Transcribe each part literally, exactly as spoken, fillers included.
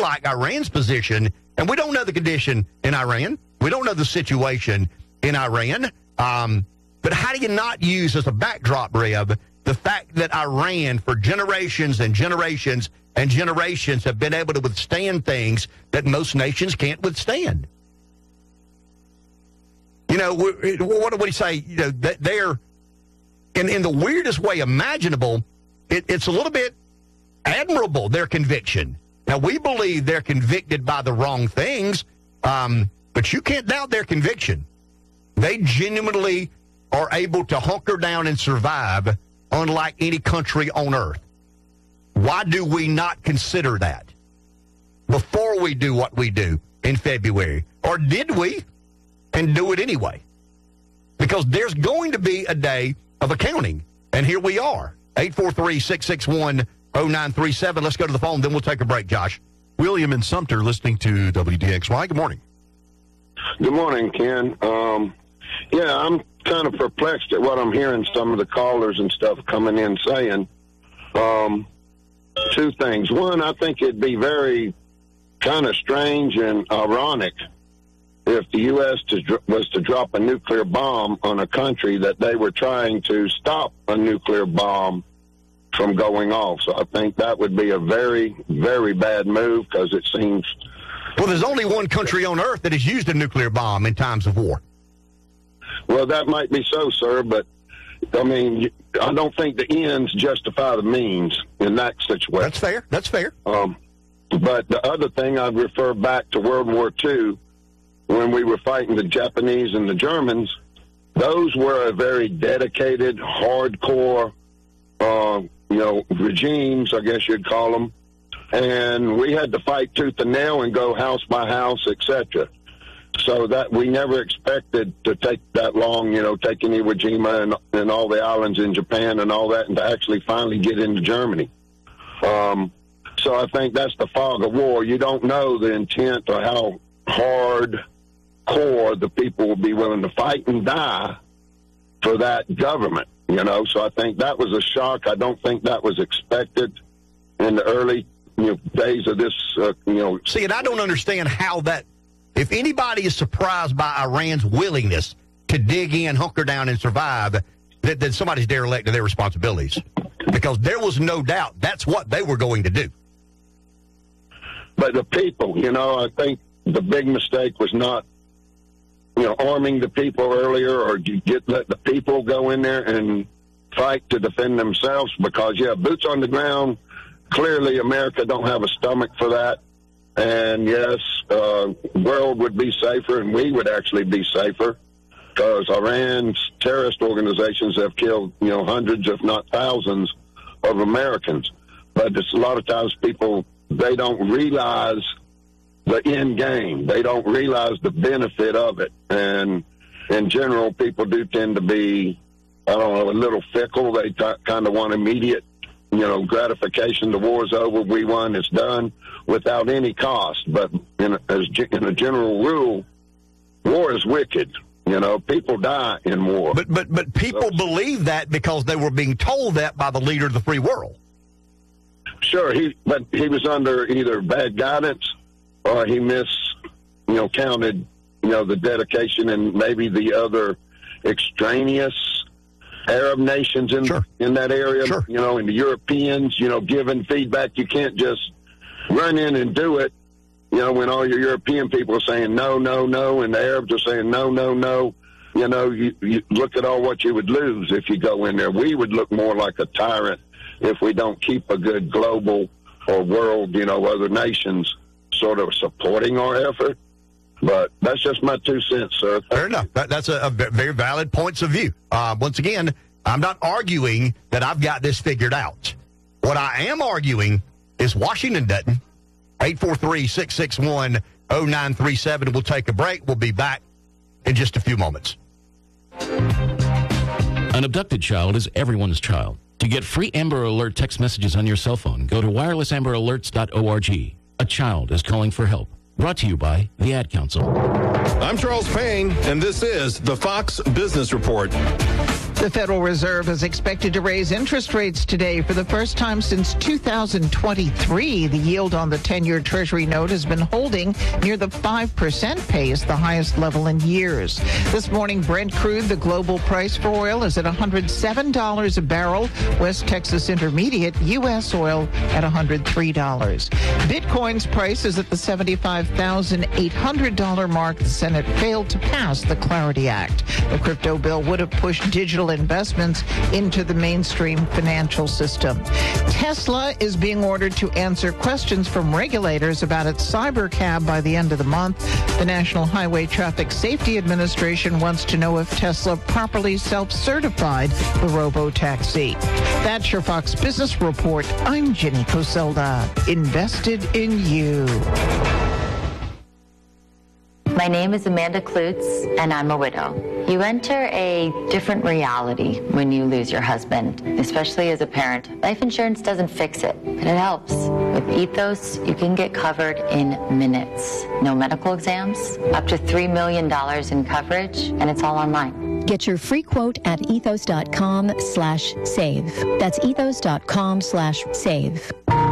like Iran's position, and we don't know the condition in Iran. We don't know the situation in Iran. Um, but how do you not use as a backdrop, Reb, the fact that Iran, for generations and generations and generations, have been able to withstand things that most nations can't withstand? You know, what, what do you say? You know, they're, in, in the weirdest way imaginable, it, it's a little bit admirable, their conviction. Now, we believe they're convicted by the wrong things, um, but you can't doubt their conviction. They genuinely are able to hunker down and survive unlike any country on earth. Why do we not consider that before we do what we do in February? Or did we and do it anyway? Because there's going to be a day of accounting, and here we are. eight four three, six six one, oh nine three seven. Let's go to the phone, then we'll take a break, Josh. William in Sumter listening to W D X Y. Good morning. Good morning, Ken. Um, yeah, I'm kind of perplexed at what I'm hearing some of the callers and stuff coming in saying. Um, two things. One, I think it'd be very kind of strange and ironic if the U S to, was to drop a nuclear bomb on a country that they were trying to stop a nuclear bomb from going off. So I think that would be a very, very bad move because it seems... Well, there's only one country on earth that has used a nuclear bomb in times of war. Well, that might be so, sir, but, I mean, I don't think the ends justify the means in that situation. That's fair. That's fair. Um, but the other thing, I'd refer back to World War Two, when we were fighting the Japanese and the Germans. Those were a very dedicated, hardcore, uh, you know, regimes, I guess you'd call them. And we had to fight tooth and nail and go house by house, et cetera. So that we never expected to take that long, you know, taking Iwo Jima and, and all the islands in Japan and all that, and to actually finally get into Germany. Um, so I think that's the fog of war. You don't know the intent or how hard core the people will be willing to fight and die for that government, you know. So I think that was a shock. I don't think that was expected in the early you know, days of this, uh, you know. See, and I don't understand how that, if anybody is surprised by Iran's willingness to dig in, hunker down, and survive, that, that somebody's derelict of their responsibilities. Because there was no doubt that's what they were going to do. But the people, you know, I think the big mistake was not, you know, arming the people earlier, or you get let the people go in there and fight to defend themselves. Because, yeah, boots on the ground, clearly America don't have a stomach for that. And, yes, uh, world would be safer, and we would actually be safer, because Iran's terrorist organizations have killed, you know, hundreds, if not thousands, of Americans. But it's a lot of times people, they don't realize the end game. They don't realize the benefit of it. And in general, people do tend to be, I don't know, a little fickle. They t- kind of want immediate, you know, gratification. The war's over, we won, it's done, without any cost. But in a, as in a general rule, war is wicked. You know, people die in war. But but but people so, believe that because they were being told that by the leader of the free world. Sure, he but he was under either bad guidance or he mis, you know, counted, you know, the dedication and maybe the other extraneous Arab nations in sure. in that area, sure. you know, and the Europeans, you know, giving feedback. You can't just run in and do it, you know, when all your European people are saying no, no, no, and the Arabs are saying no, no, no. You know, you, you look at all what you would lose if you go in there. We would look more like a tyrant if we don't keep a good global or world, you know, other nations sort of supporting our effort. But that's just my two cents, sir. Fair enough. That, that's a, a very valid points of view. Uh, once again, I'm not arguing that I've got this figured out. What I am arguing is Washington doesn't. eight four three, six six one, oh nine three seven. We'll take a break. We'll be back in just a few moments. An abducted child is everyone's child. To get free Amber Alert text messages on your cell phone, go to wireless amber alerts dot org. A child is calling for help. Brought to you by the Ad Council. I'm Charles Payne, and this is the Fox Business Report. The Federal Reserve is expected to raise interest rates today for the first time since two thousand twenty-three. The yield on the ten-year Treasury note has been holding near the five percent pace, the highest level in years. This morning, Brent crude, the global price for oil, is at one hundred seven dollars a barrel. West Texas Intermediate, U S oil at one hundred three dollars. Bitcoin's price is at the seventy-five thousand eight hundred dollars mark. The Senate failed to pass the Clarity Act. The crypto bill would have pushed digital investments into the mainstream financial system. Tesla is being ordered to answer questions from regulators about its cybercab by the end of the month. The National Highway Traffic Safety Administration wants to know if Tesla properly self-certified the robo-taxi. That's your Fox Business Report. I'm Jenny Coselda. Invested in you. My name is Amanda Klutz, and I'm a widow. You enter a different reality when you lose your husband, especially as a parent. Life insurance doesn't fix it, but it helps. With Ethos, you can get covered in minutes. No medical exams, up to three million dollars in coverage, and it's all online. Get your free quote at ethos.com slash save. That's ethos.com slash save.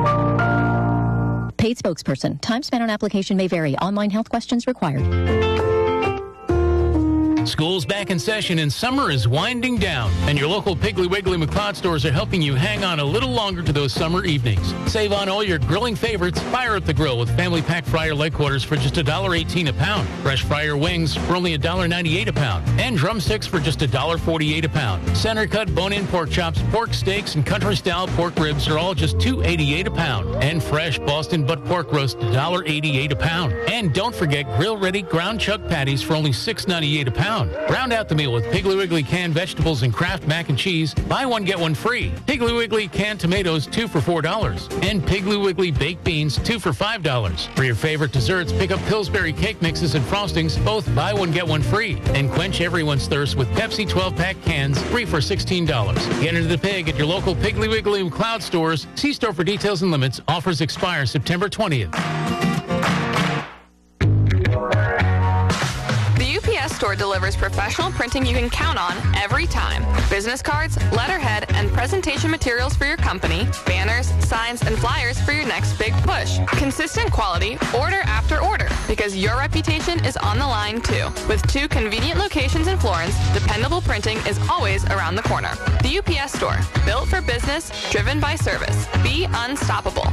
Paid spokesperson. Time spent on application may vary. Online health questions required. School's back in session and summer is winding down. And your local Piggly Wiggly McLeod stores are helping you hang on a little longer to those summer evenings. Save on all your grilling favorites. Fire at the grill with family pack fryer leg quarters for just one dollar eighteen a pound. Fresh fryer wings for only one dollar ninety-eight a pound. And drumsticks for just one dollar forty-eight a pound. Center cut bone-in pork chops, pork steaks, and country-style pork ribs are all just two dollars and eighty-eight cents a pound. And fresh Boston butt pork roast, one dollar eighty-eight a pound. And don't forget grill-ready ground chuck patties for only six dollars and ninety-eight cents a pound. Round out the meal with Piggly Wiggly canned vegetables and Kraft mac and cheese. Buy one, get one free. Piggly Wiggly canned tomatoes, two for four dollars. And Piggly Wiggly baked beans, two for five dollars. For your favorite desserts, pick up Pillsbury cake mixes and frostings, both buy one, get one free. And quench everyone's thirst with Pepsi twelve-pack cans, three for sixteen dollars. Get into the pig at your local Piggly Wiggly McLeod stores. See store for details and limits. Offers expire September twentieth. U P S Store delivers professional printing you can count on every time. Business cards, letterhead, and presentation materials for your company, banners, signs, and flyers for your next big push. Consistent quality, order after order, because your reputation is on the line too. With two convenient locations in Florence, dependable printing is always around the corner. The U P S Store, built for business, driven by service. Be unstoppable.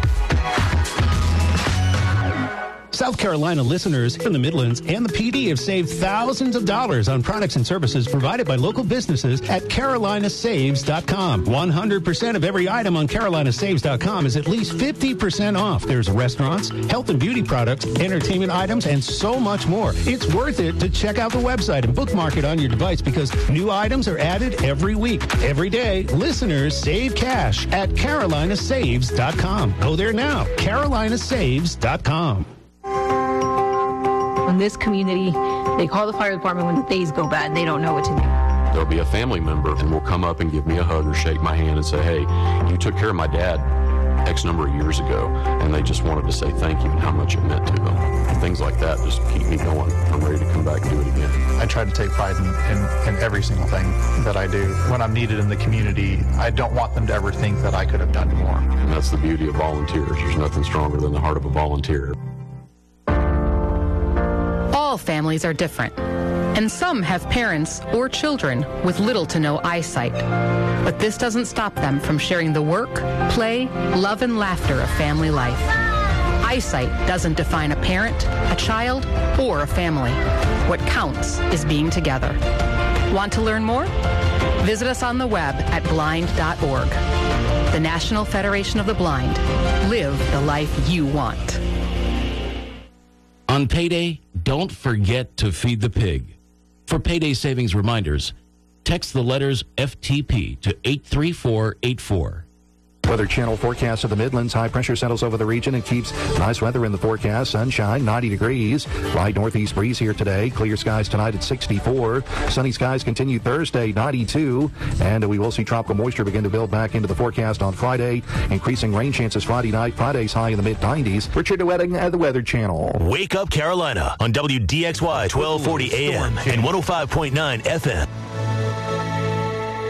South Carolina listeners in the Midlands and the P D have saved thousands of dollars on products and services provided by local businesses at Carolina Saves dot com. one hundred percent of every item on Carolina Saves dot com is at least fifty percent off. There's restaurants, health and beauty products, entertainment items, and so much more. It's worth it to check out the website and bookmark it on your device because new items are added every week. Every day, listeners save cash at Carolina Saves dot com. Go there now, Carolina Saves dot com. In this community, they call the fire department when the days go bad. They don't know what to do. There'll be a family member and will come up and give me a hug or shake my hand and say, hey, you took care of my dad X number of years ago. And they just wanted to say thank you and how much it meant to them. And things like that just keep me going. I'm ready to come back and do it again. I try to take pride in, in, in every single thing that I do. When I'm needed in the community, I don't want them to ever think that I could have done more. And that's the beauty of volunteers. There's nothing stronger than the heart of a volunteer. All families are different, and some have parents or children with little to no eyesight. But this doesn't stop them from sharing the work, play, love, and laughter of family life. Eyesight doesn't define a parent, a child, or a family. What counts is being together. Want to learn more? Visit us on the web at blind dot org. The National Federation of the Blind. Live the life you want. On payday, don't forget to feed the pig. For payday savings reminders, text the letters F T P to eight three four eight four. Weather Channel forecast of the Midlands. High pressure settles over the region and keeps nice weather in the forecast. Sunshine, ninety degrees. Light northeast breeze here today. Clear skies tonight at sixty-four. Sunny skies continue Thursday, ninety-two. And we will see tropical moisture begin to build back into the forecast on Friday. Increasing rain chances Friday night. Friday's high in the mid nineties. Richard DeWetting at the Weather Channel. Wake Up Carolina on W D X Y twelve forty A M and one oh five point nine F M.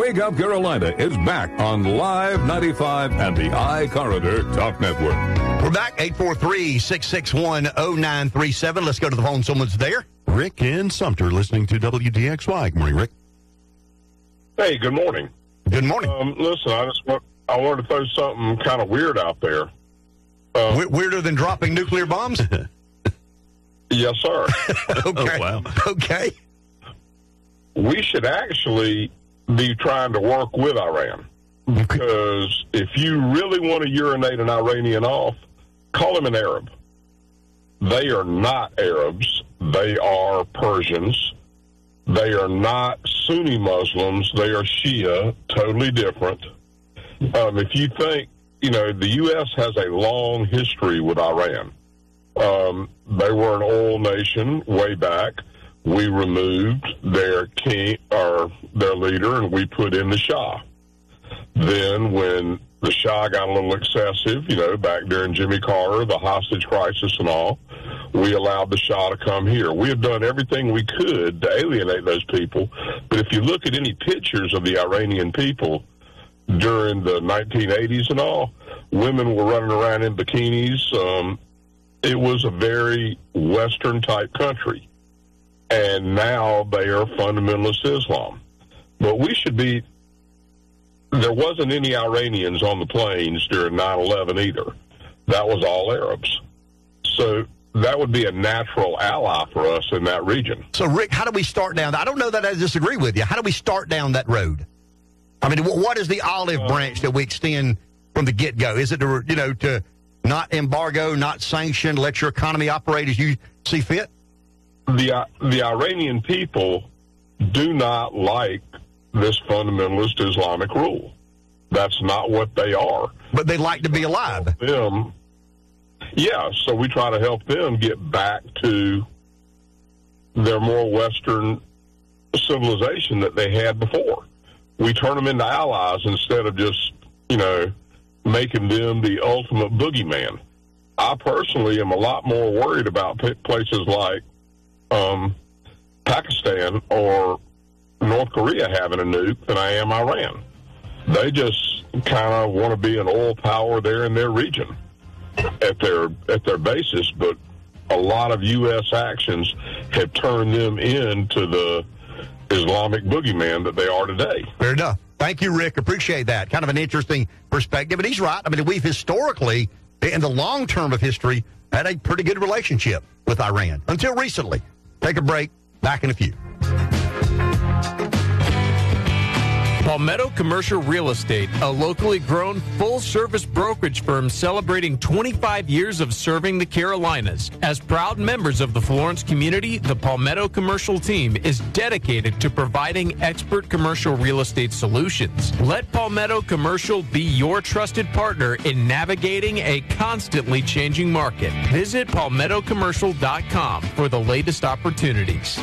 Wake Up Carolina is back on Live ninety-five and the iCorridor Talk Network. We're back, eight four three, six six one, zero nine three seven. Let's go to the phone. Someone's there. Rick in Sumter listening to W D X Y. Good morning, Rick. Hey, good morning. Good morning. Um, listen, I just want, I wanted to throw something kind of weird out there. Uh, We- weirder than dropping nuclear bombs? Yes, sir. Okay. Oh, wow. Okay. We should actually be trying to work with Iran, because if you really want to urinate an Iranian off, call him an Arab. They are not Arabs. They are Persians. They are not Sunni Muslims. They are Shia, totally different. Um, if you think, you know, the U S has a long history with Iran. Um, they were an oil nation way back. We removed their king, or their leader, and we put in the Shah. Then when the Shah got a little excessive, you know, back during Jimmy Carter, the hostage crisis and all, we allowed the Shah to come here. We have done everything we could to alienate those people. But if you look at any pictures of the Iranian people during the nineteen eighties and all, women were running around in bikinis. Um, it was a very Western-type country. And now they are fundamentalist Islam. But we should be, there wasn't any Iranians on the planes during nine eleven either. That was all Arabs. So that would be a natural ally for us in that region. So, Rick, how do we start down? I don't know that I disagree with you. How do we start down that road? I mean, what is the olive branch that we extend from the get-go? Is it, to, you know, to not embargo, not sanction, let your economy operate as you see fit? The, the Iranian people do not like this fundamentalist Islamic rule. That's not what they are. But they like to be alive. Them, yeah, so we try to help them get back to their more Western civilization that they had before. We turn them into allies instead of just, you know, making them the ultimate boogeyman. I personally am a lot more worried about p- places like um, Pakistan or North Korea having a nuke than I am Iran. They just kind of want to be an oil power there in their region at their at their basis, but a lot of U S actions have turned them into the Islamic boogeyman that they are today. Fair enough. Thank you, Rick. Appreciate that. Kind of an interesting perspective. And he's right. I mean, we've historically, in the long term of history, had a pretty good relationship with Iran until recently. Take a break. Back in a few. Palmetto Commercial Real Estate, a locally grown full-service brokerage firm celebrating twenty-five years of serving the Carolinas. As proud members of the Florence community, the Palmetto Commercial team is dedicated to providing expert commercial real estate solutions. Let Palmetto Commercial be your trusted partner in navigating a constantly changing market. Visit palmetto commercial dot com for the latest opportunities.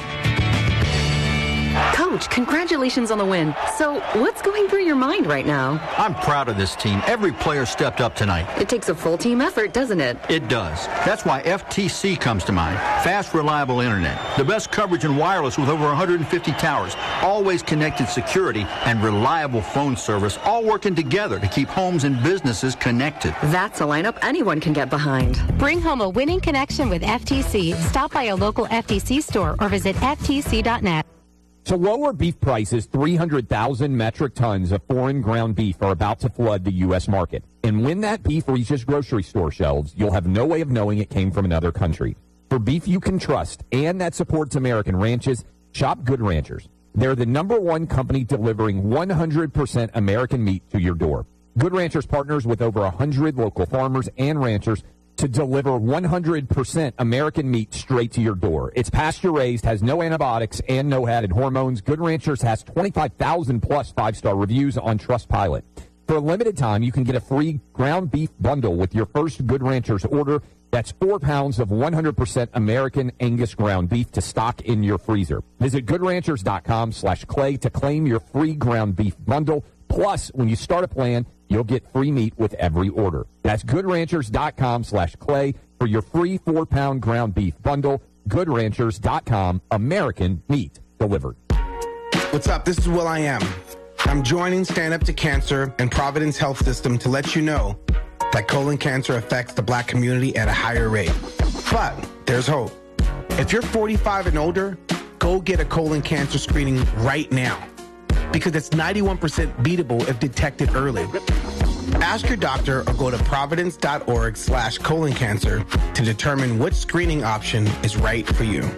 Coach, congratulations on the win. So, what's going through your mind right now? I'm proud of this team. Every player stepped up tonight. It takes a full team effort, doesn't it? It does. That's why F T C comes to mind. Fast, reliable internet. The best coverage in wireless with over one hundred fifty towers. Always connected security and reliable phone service, all working together to keep homes and businesses connected. That's a lineup anyone can get behind. Bring home a winning connection with F T C. Stop by a local F T C store or visit F T C dot net. To lower beef prices, three hundred thousand metric tons of foreign ground beef are about to flood the U S market. And when that beef reaches grocery store shelves, you'll have no way of knowing it came from another country. For beef you can trust and that supports American ranches, shop Good Ranchers. They're the number one company delivering one hundred percent American meat to your door. Good Ranchers partners with over one hundred local farmers and ranchers to deliver one hundred percent American meat straight to your door. It's pasture-raised, has no antibiotics, and no added hormones. Good Ranchers has twenty-five thousand plus five-star reviews on Trustpilot. For a limited time, you can get a free ground beef bundle with your first Good Ranchers order. That's four pounds of one hundred percent American Angus ground beef to stock in your freezer. Visit good ranchers dot com slash clay to claim your free ground beef bundle. Plus, when you start a plan, you'll get free meat with every order. That's good ranchers dot com slash clay for your free four-pound ground beef bundle. good ranchers dot com, American meat delivered. What's up? This is Will I Am. I'm joining Stand Up to Cancer and Providence Health System to let you know that colon cancer affects the black community at a higher rate. But there's hope. If you're forty-five and older, go get a colon cancer screening right now, because it's ninety-one percent beatable if detected early. Ask your doctor or go to providence.org slash colon cancer to determine which screening option is right for you.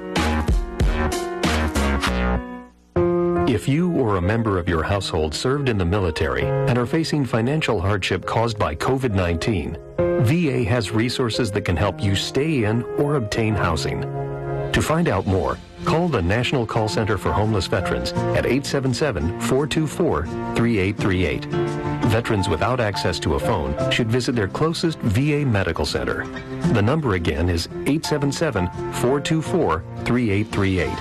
If you or a member of your household served in the military and are facing financial hardship caused by COVID nineteen, V A has resources that can help you stay in or obtain housing. To find out more, call the National Call Center for Homeless Veterans at eight seven seven, four two four, three eight three eight. Veterans without access to a phone should visit their closest V A medical center. The number again is eight seven seven, four two four, three eight three eight.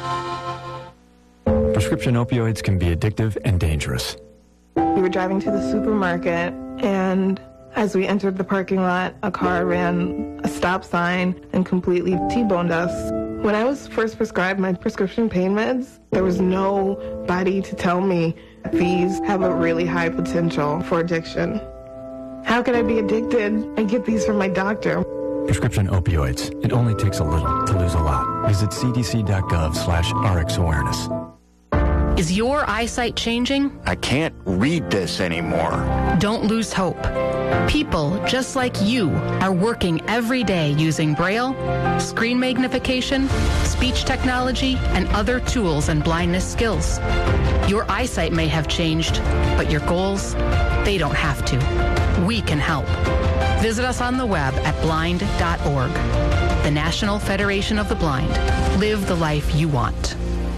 Prescription opioids can be addictive and dangerous. We were driving to the supermarket, and as we entered the parking lot, a car ran a stop sign and completely T-boned us. When I was first prescribed my prescription pain meds, there was nobody to tell me these have a really high potential for addiction. How could I be addicted and get these from my doctor? Prescription opioids. It only takes a little to lose a lot. Visit c d c dot gov slash r x awareness. Is your eyesight changing? I can't read this anymore. Don't lose hope. People just like you are working every day using Braille, screen magnification, speech technology, and other tools and blindness skills. Your eyesight may have changed, but your goals, they don't have to. We can help. Visit us on the web at blind dot org. The National Federation of the Blind. Live the life you want.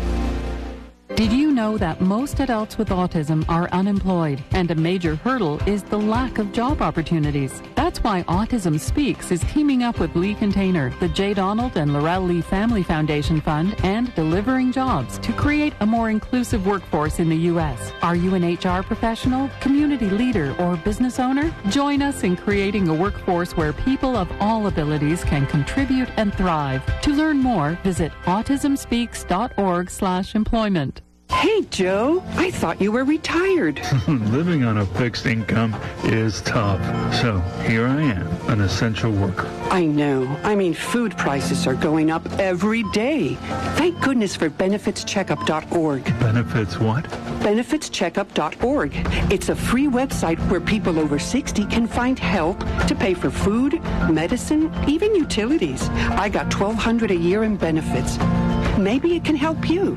Did you know that most adults with autism are unemployed, and a major hurdle is the lack of job opportunities? That's why Autism Speaks is teaming up with Lee Container, the J. Donald and Laurel Lee Family Foundation Fund, and Delivering Jobs to create a more inclusive workforce in the U S. Are you an H R professional, community leader, or business owner? Join us in creating a workforce where people of all abilities can contribute and thrive. To learn more, visit autism speaks dot org slash employment. Hey, Joe, I thought you were retired. Living on a fixed income is tough. So here I am, an essential worker. I know. I mean, food prices are going up every day. Thank goodness for benefits checkup dot org. Benefits what? benefits checkup dot org. It's a free website where people over sixty can find help to pay for food, medicine, even utilities. I got twelve hundred dollars a year in benefits. Maybe it can help you.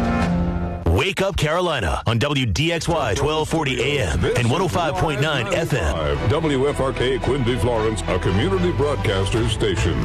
Wake Up Carolina on W D X Y twelve forty A M and one oh five point nine F M. W F R K Quincy Florence, a community broadcaster station.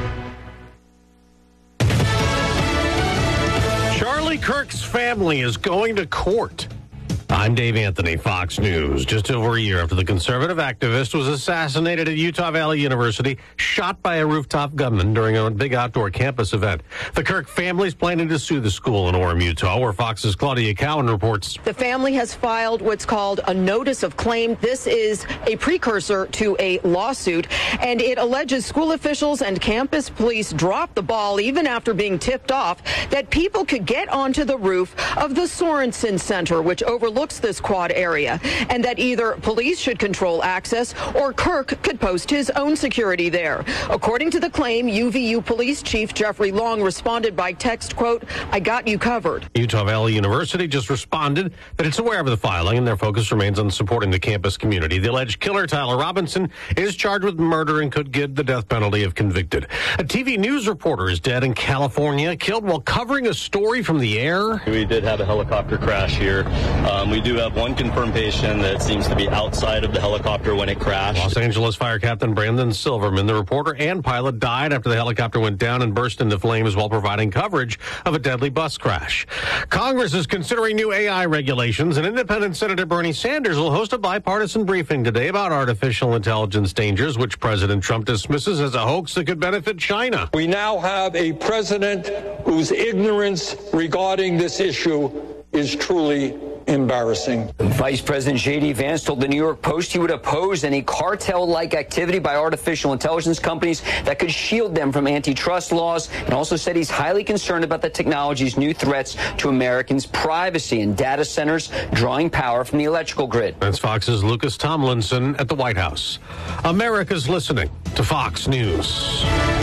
Charlie Kirk's family is going to court. I'm Dave Anthony, Fox News. Just over a year after the conservative activist was assassinated at Utah Valley University, shot by a rooftop gunman during a big outdoor campus event. The Kirk family's planning to sue the school in Orem, Utah, where Fox's Claudia Cowan reports. The family has filed what's called a notice of claim. This is a precursor to a lawsuit, and it alleges school officials and campus police dropped the ball even after being tipped off that people could get onto the roof of the Sorensen Center, which overlooks this quad area, and that either police should control access or Kirk could post his own security there. According to the claim, U V U Police Chief Jeffrey Long responded by text, quote, "I got you covered." Utah Valley University just responded that it's aware of the filing and their focus remains on supporting the campus community. The alleged killer, Tyler Robinson, is charged with murder and could get the death penalty if convicted. A T V news reporter is dead in California, killed while covering a story from the air. We did have a helicopter crash here. Um, we do have one confirmed patient that seems to be outside of the helicopter when it crashed. Los Angeles Fire Captain Brandon Silverman, the reporter and pilot, died after the helicopter went down and burst into flames while providing coverage of a deadly bus crash. Congress is considering new A I regulations, and independent Senator Bernie Sanders will host a bipartisan briefing today about artificial intelligence dangers, which President Trump dismisses as a hoax that could benefit China. We now have a president whose ignorance regarding this issue is truly embarrassing. Vice President J D. Vance told the New York Post he would oppose any cartel-like activity by artificial intelligence companies that could shield them from antitrust laws, and also said he's highly concerned about the technology's new threats to Americans' privacy and data centers drawing power from the electrical grid. That's Fox's Lucas Tomlinson at the White House. America's listening to Fox News.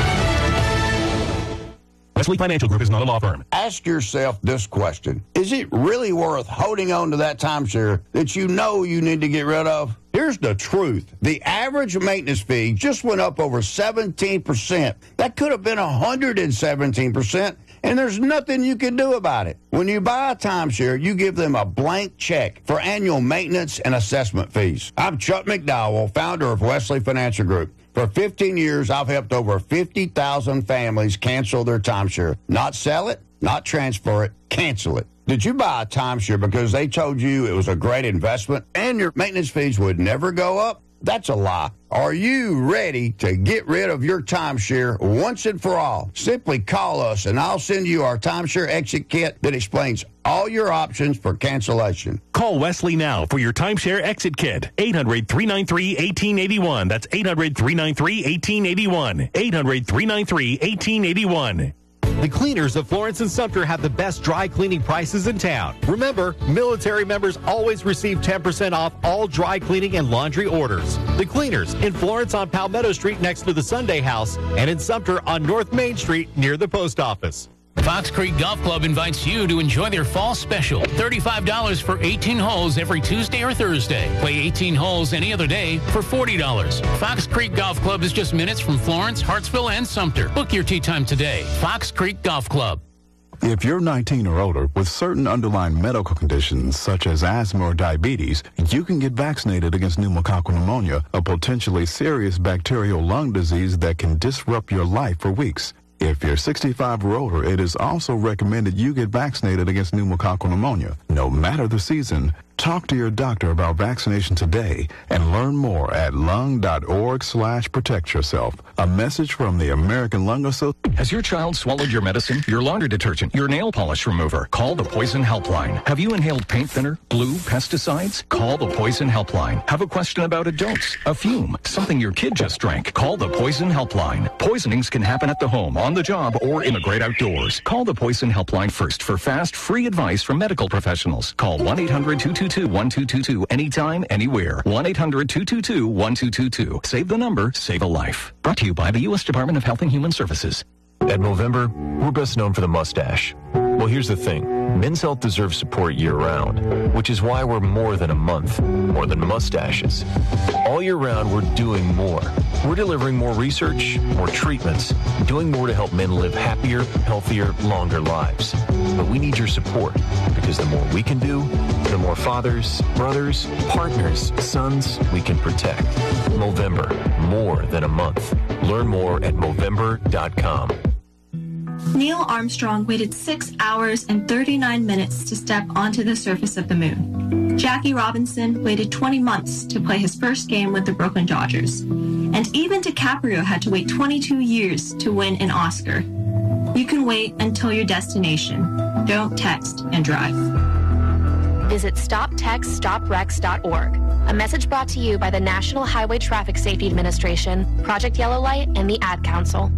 Wesley Financial Group is not a law firm. Ask yourself this question. Is it really worth holding on to that timeshare that you know you need to get rid of? Here's the truth. The average maintenance fee just went up over seventeen percent. That could have been one hundred seventeen percent, and there's nothing you can do about it. When you buy a timeshare, you give them a blank check for annual maintenance and assessment fees. I'm Chuck McDowell, founder of Wesley Financial Group. For fifteen years, I've helped over fifty thousand families cancel their timeshare. Not sell it, not transfer it, cancel it. Did you buy a timeshare because they told you it was a great investment and your maintenance fees would never go up? That's a lie. Are you ready to get rid of your timeshare once and for all? Simply call us and I'll send you our timeshare exit kit that explains all your options for cancellation. Call Wesley now for your timeshare exit kit. eight hundred, three nine three, one eight eight one. That's eight hundred, three nine three, one eight eight one. eight hundred, three nine three, one eight eight one. The cleaners of Florence and Sumter have the best dry cleaning prices in town. Remember, military members always receive ten percent off all dry cleaning and laundry orders. The cleaners in Florence on Palmetto Street next to the Sunday House, and in Sumter on North Main Street near the post office. Fox Creek Golf Club invites you to enjoy their fall special. thirty-five dollars for eighteen holes every Tuesday or Thursday. Play eighteen holes any other day for forty dollars. Fox Creek Golf Club is just minutes from Florence, Hartsville, and Sumter. Book your tee time today. Fox Creek Golf Club. If you're nineteen or older with certain underlying medical conditions such as asthma or diabetes, you can get vaccinated against pneumococcal pneumonia, a potentially serious bacterial lung disease that can disrupt your life for weeks. If you're sixty-five or older, it is also recommended you get vaccinated against pneumococcal pneumonia. No matter the season, talk to your doctor about vaccination today and learn more at lung.org slash protect yourself. A message from the American Lung Association. Has your child swallowed your medicine, your laundry detergent, your nail polish remover? Call the Poison Helpline. Have you inhaled paint thinner, glue, pesticides? Call the Poison Helpline. Have a question about a dose, a fume, something your kid just drank? Call the Poison Helpline. Poisonings can happen at the home, on the job, or in the great outdoors. Call the Poison Helpline first for fast, free advice from medical professionals. Call one eight hundred, two two two, one two two two anytime, anywhere. one eight hundred, two two two, one two two two. Save the number, save a life. Brought to you by the U S Department of Health and Human Services. At Movember, we're best known for the mustache. Well, here's the thing. Men's health deserves support year-round, which is why we're more than a month, more than mustaches. All year round, we're doing more. We're delivering more research, more treatments, doing more to help men live happier, healthier, longer lives. But we need your support, because the more we can do, the more fathers, brothers, partners, sons we can protect. Movember, more than a month. Learn more at Movember dot com. Neil Armstrong waited six hours and thirty-nine minutes to step onto the surface of the moon. Jackie Robinson waited twenty months to play his first game with the Brooklyn Dodgers. And even DiCaprio had to wait twenty-two years to win an Oscar. You can wait until your destination. Don't text and drive. Visit stop text stop wrecks dot org. A message brought to you by the National Highway Traffic Safety Administration, Project Yellow Light, and the Ad Council.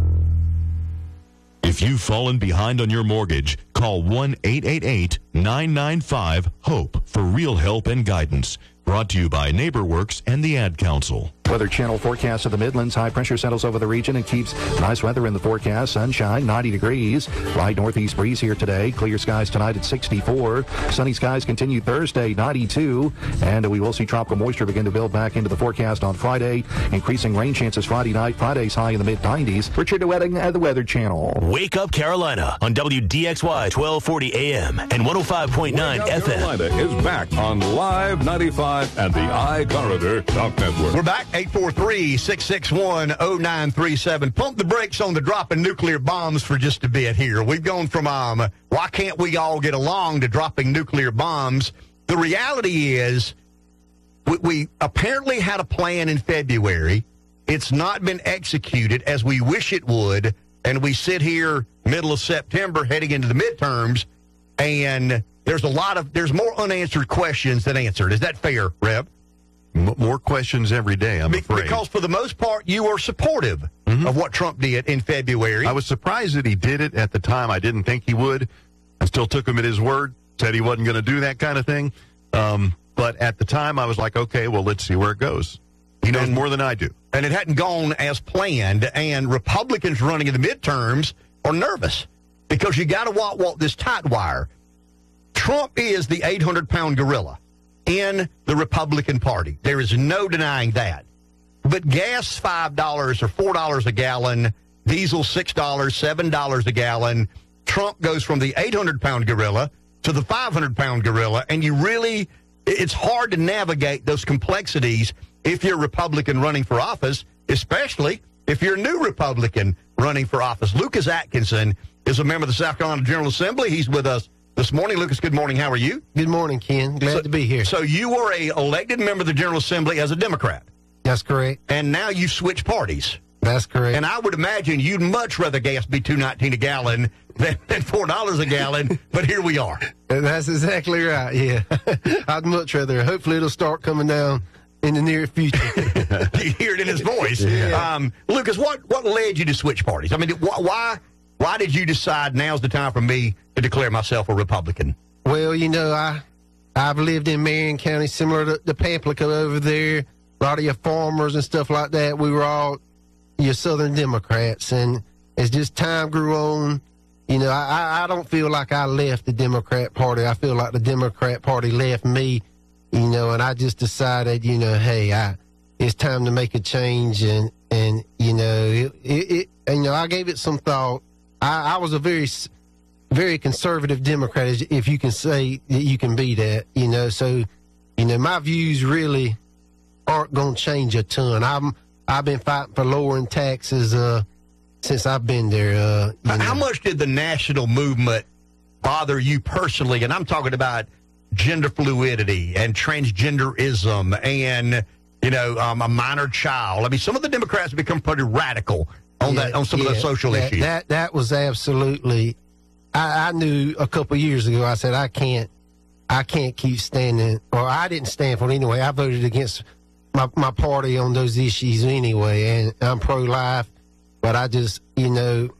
If you've fallen behind on your mortgage, call one eight eight eight, nine nine five, HOPE for real help and guidance. Brought to you by NeighborWorks and the Ad Council. Weather Channel forecast of the Midlands. High pressure settles over the region and keeps nice weather in the forecast. Sunshine, ninety degrees. Light northeast breeze here today. Clear skies tonight at sixty-four. Sunny skies continue Thursday, ninety-two. And we will see tropical moisture begin to build back into the forecast on Friday. Increasing rain chances Friday night. Friday's high in the mid nineties. Richard DeWetting at the Weather Channel. Wake Up Carolina on W D X Y twelve forty A M and one oh five point nine F M. Carolina is back on Live ninety-five and the I-Corridor Talk Network. We're back. eight four three, six six one, oh nine three seven. Pump the brakes on the dropping nuclear bombs for just a bit here. We've gone from um, why can't we all get along to dropping nuclear bombs. The reality is we, we apparently had a plan in February. It's not been executed as we wish it would, and we sit here middle of September heading into the midterms, and there's a lot of there's more unanswered questions than answered. Is that fair, Reb? M- more questions every day, I'm Be- afraid. Because for the most part, you were supportive mm-hmm. of what Trump did in February. I was surprised that he did it at the time. I didn't think he would. I still took him at his word, said he wasn't going to do that kind of thing. Um, but at the time, I was like, okay, well, let's see where it goes. He knows and, more than I do. And it hadn't gone as planned, and Republicans running in the midterms are nervous because you got to walk, walk this tight wire. Trump is the eight hundred pound gorilla in the Republican Party. There is no denying that. But gas five dollars or four dollars a gallon, diesel six dollars, seven dollars a gallon. Trump goes from the eight hundred pound gorilla to the five hundred pound gorilla, and you really, it's hard to navigate those complexities if you're a Republican running for office, especially if you're a new Republican running for office. Lucas Atkinson is a member of the South Carolina General Assembly. He's with us this morning. Lucas, good morning. How are you? Good morning, Ken. Glad so, to be here. So you were a elected member of the General Assembly as a Democrat. That's correct. And now you switch parties. That's correct. And I would imagine you'd much rather gas be two nineteen a gallon than, than four dollars a gallon, but here we are. That's exactly right, yeah. I'd much rather. Hopefully it'll start coming down in the near future. You hear it in his voice. Yeah. Um, Lucas, what, what led you to switch parties? I mean, wh- why why did you decide now's the time for me to declare myself a Republican? Well, you know, I, I've lived in Marion County, similar to the Pamplico over there. A lot of your farmers and stuff like that, we were all your Southern Democrats. And as just time grew on, you know, I, I don't feel like I left the Democrat Party. I feel like the Democrat Party left me, you know, and I just decided, you know, hey, I it's time to make a change. And, and you know, it, it, it you know, I gave it some thought. I, I was a very, very conservative Democrat, if you can say that you can be that, you know. So, you know, my views really aren't going to change a ton. I'm, I've been fighting for lowering taxes uh, since I've been there. Uh, you know. How much did the national movement bother you personally? And I'm talking about gender fluidity and transgenderism and, you know, um, a minor child. I mean, some of the Democrats have become pretty radical on yeah, that on some yeah, of the social that, issues. That that was absolutely. I, I knew a couple of years ago. I said I can't, I can't keep standing, or I didn't stand for it anyway. I voted against my my party on those issues anyway, and I'm pro-life. But I just, you know,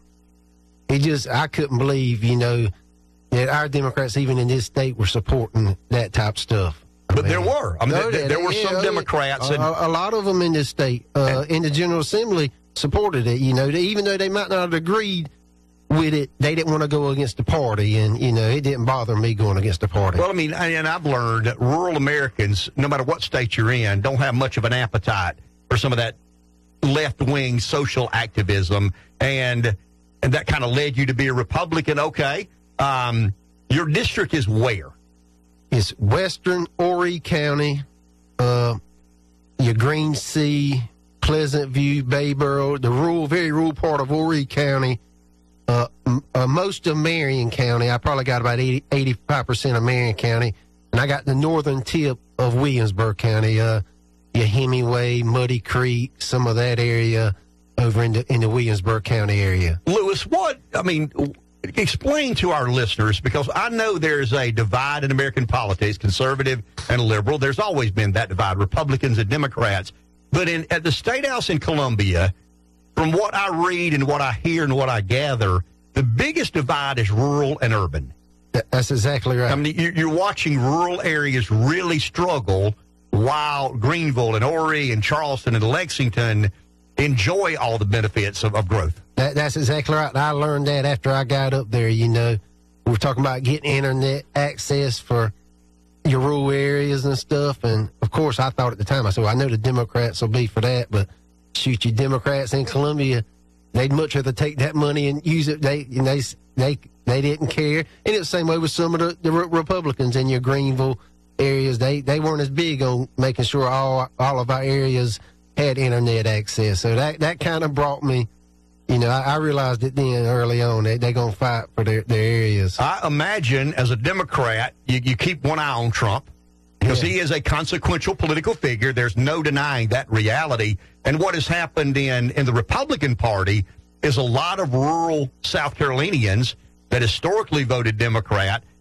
it just I couldn't believe, you know, that our Democrats, even in this state, were supporting that type of stuff. But there were. I mean, No, there, there were yeah, some yeah. Democrats. A, and, a lot of them in this state, uh, in the General Assembly, supported it. You know, they, even though they might not have agreed with it, they didn't want to go against the party, and you know, it didn't bother me going against the party. Well, I mean, and I've learned that rural Americans, no matter what state you're in, don't have much of an appetite for some of that left-wing social activism, and and that kind of led you to be a Republican. Okay, um, your district is where? It's western Horry County, uh, your Green Sea, Pleasant View, Bayboro, the rural, very rural part of Horry County. Uh, m- uh, most of Marion County. I probably got about eighty, eighty-five percent of Marion County. And I got the northern tip of Williamsburg County, uh, your Hemingway, Muddy Creek, some of that area over in the, in the Williamsburg County area. Lewis, what, I mean, explain to our listeners, because I know there's a divide in American politics, conservative and liberal. There's always been that divide, Republicans and Democrats. But in at the State House in Columbia, from what I read and what I hear and what I gather, the biggest divide is rural and urban. That's exactly right. I mean, you're watching rural areas really struggle while Greenville and Horry and Charleston and Lexington enjoy all the benefits of, of growth. That, that's exactly right. I learned that after I got up there. You know, we were talking about getting internet access for your rural areas and stuff. And, of course, I thought at the time, I said, well, I know the Democrats will be for that, but shoot, you Democrats in Columbia, they'd much rather take that money and use it. They you know, they they, they didn't care. And it's the same way with some of the, the Republicans in your Greenville areas. They they weren't as big on making sure all all of our areas had internet access. So that, that kind of brought me, you know, I, I realized it then early on that they're going to fight for their, their areas. I imagine as a Democrat, you, you keep one eye on Trump because yeah. he is a consequential political figure. There's no denying that reality. And what has happened in, in the Republican Party is a lot of rural South Carolinians that historically voted Democrat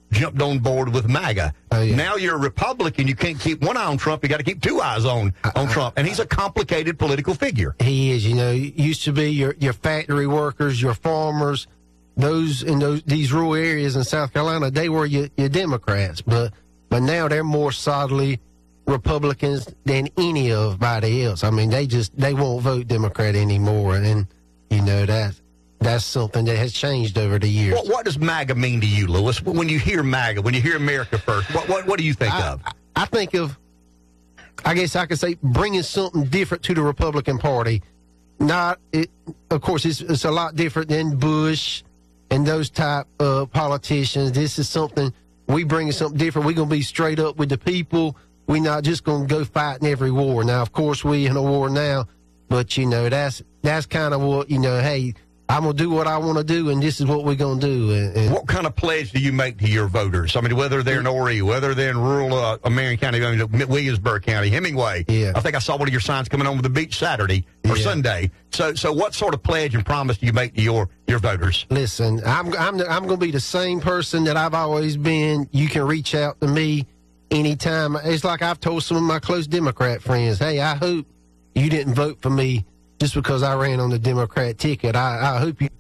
jumped on board with MAGA. Oh, yeah. Now you're a Republican. You can't keep one eye on Trump. You got to keep two eyes on on I, Trump. And he's a complicated political figure. He is. You know, used to be your your factory workers, your farmers, those in those these rural areas in South Carolina. They were your, your Democrats, but but now they're more solidly Republicans than anybody else. I mean, they just they won't vote Democrat anymore, and you know that's that's something that has changed over the years. What, what does MAGA mean to you, Lewis? When you hear MAGA, when you hear America First, what what, what do you think I, of? I think of, I guess I could say, bringing something different to the Republican Party. Not, it, of course, it's, it's a lot different than Bush and those type of politicians. This is something, we bringing something different. We're going to be straight up with the people. We're not just going to go fighting every war. Now, of course, we in a war now, but, you know, that's that's kind of what, you know, hey, I'm going to do what I want to do, and this is what we're going to do. And, and what kind of pledge do you make to your voters? I mean, whether they're in Horry, whether they're in rural uh, Marion County, I mean, Williamsburg County, Hemingway. Yeah. I think I saw one of your signs coming on with the beach Saturday or Yeah. Sunday. So, so what sort of pledge and promise do you make to your, your voters? Listen, I'm I'm the, I'm going to be the same person that I've always been. You can reach out to me anytime. It's like I've told some of my close Democrat friends, hey, I hope you didn't vote for me just because I ran on the Democrat ticket. I, I hope you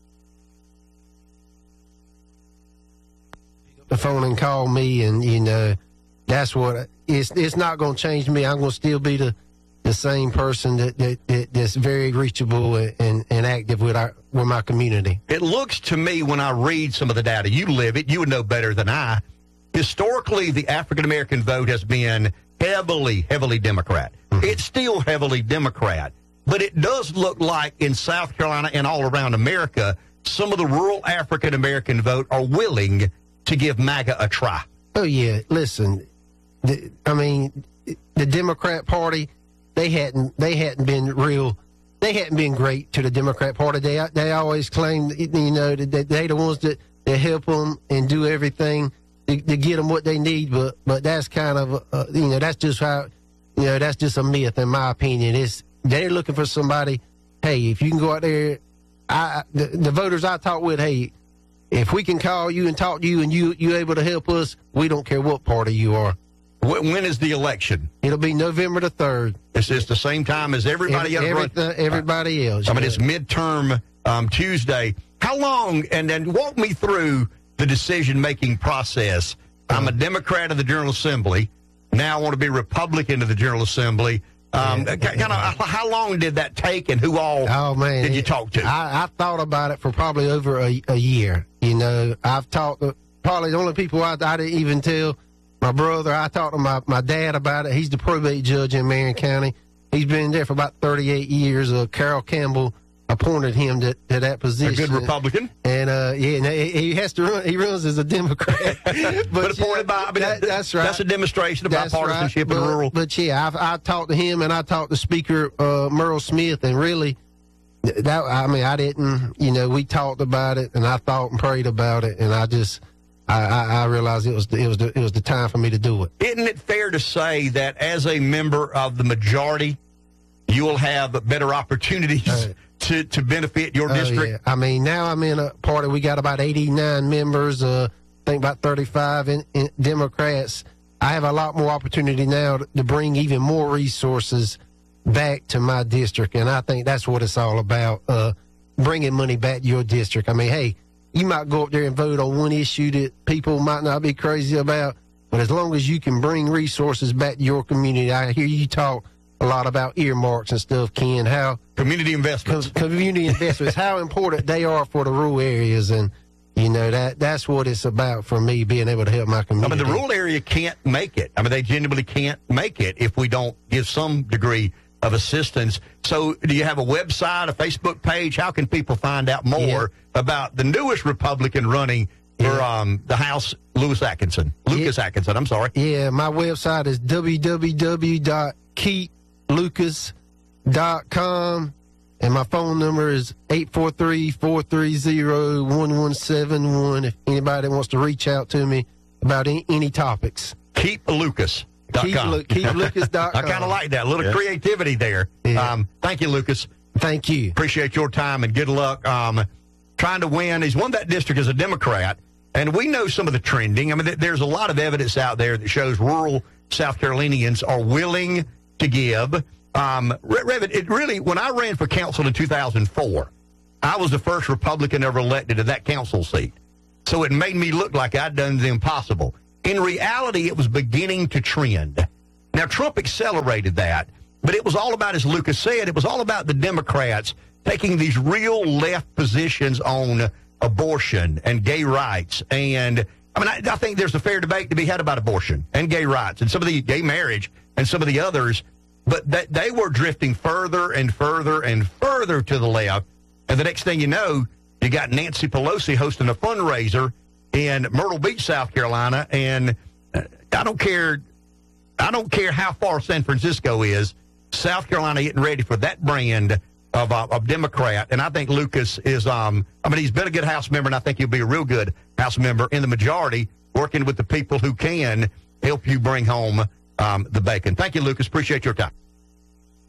the phone and call me, and you know that's what it's. It's not going to change me. I'm going to still be the the same person that, that, that that's very reachable and, and active with our with my community. It looks to me, when I read some of the data, you live it, you would know better than I. Historically, the African American vote has been heavily, heavily Democrat. Mm-hmm. It's still heavily Democrat, but it does look like in South Carolina and all around America, some of the rural African American vote are willing to give MAGA a try. Oh yeah, listen, the, I mean, the Democrat Party, they hadn't they hadn't been real, they hadn't been great to the Democrat Party. They they always claimed, you know, that they the ones that, that help them and do everything to, to get them what they need. But but that's kind of uh, you know that's just how you know that's just a myth in my opinion. It's they're looking for somebody. Hey, if you can go out there, I the, the voters I talk with, hey. If we can call you and talk to you and you you able to help us, we don't care what party you are. When, when is the election? It'll be November the third. It's just the same time as everybody Every, else. every, everybody else. I mean, yeah. it's midterm um, Tuesday. How long, and then walk me through the decision-making process. I'm a Democrat of the General Assembly. Now I want to be Republican of the General Assembly. Um, Yeah. kind of, how long did that take, and who all oh, man, did you it- talk to? I, I thought about it for probably over a, a year. You know, I've talked to probably the only people I, I didn't even tell my brother. I talked to my, my dad about it. He's the probate judge in Marion County. He's been there for about thirty-eight years. Uh, Carol Campbell appointed him to, to that position. A good Republican. And, uh, yeah, and he, he has to run. He runs as a Democrat. but But appointed by, I mean, that- that's right. That's a demonstration of That's bipartisanship right. in but, rural. But yeah, I've I talked to him and I talked to Speaker uh, Merle Smith, and really, that I mean, I didn't. You know, we talked about it, and I thought and prayed about it, and I just, I, I, I realized it was the, it was the, it was the time for me to do it. Isn't it fair to say that as a member of the majority, you will have better opportunities Uh, to, to benefit your Oh, district? yeah. I mean, now I'm in a party. We got about eighty-nine members. Uh, I think about thirty-five in, in Democrats. I have a lot more opportunity now to, to bring even more resources back to my district, and I think that's what it's all about, uh, bringing money back to your district. I mean, hey, you might go up there and vote on one issue that people might not be crazy about, but as long as you can bring resources back to your community, I hear you talk a lot about earmarks and stuff, Ken, how community investments, com- community investments, how important they are for the rural areas, and you know that that's what it's about for me, being able to help my I community. mean, the rural area can't make it. I mean, they genuinely can't make it if we don't give some degree of assistance. So do you have a website, a Facebook page? How can people find out more Yeah. about the newest Republican running for um, the House, Lewis Atkinson? Lucas Atkinson, I'm sorry. Yeah, my website is w w w dot keep lucas dot com, and my phone number is eight four three, four three zero, one one seven one if anybody wants to reach out to me about any, any topics. Keep Lucas. Keep, Lu- keep lucas dot com. I kind of like that. A little Yeah. creativity there. Yeah. Um, thank you, Lucas. Thank you. Appreciate your time and good luck um, trying to win. He's won that district as a Democrat. And we know some of the trending. I mean, th- there's a lot of evidence out there that shows rural South Carolinians are willing to give. Um, Rev, it really, when I ran for council in two thousand four, I was the first Republican ever elected to that council seat. So it made me look like I'd done the impossible. In reality, it was beginning to trend. Now, Trump accelerated that, but it was all about, as Lucas said, it was all about the Democrats taking these real left positions on abortion and gay rights. And, I mean, I, I think there's a fair debate to be had about abortion and gay rights and some of the gay marriage and some of the others, but that they were drifting further and further and further to the left. And the next thing you know, you got Nancy Pelosi hosting a fundraiser in Myrtle Beach, South Carolina, and I don't care, I don't care how far San Francisco is, South Carolina getting ready for that brand of, uh, of Democrat. And I think Lucas is, um, I mean, he's been a good House member, and I think he'll be a real good House member in the majority, working with the people who can help you bring home um, the bacon. Thank you, Lucas. Appreciate your time.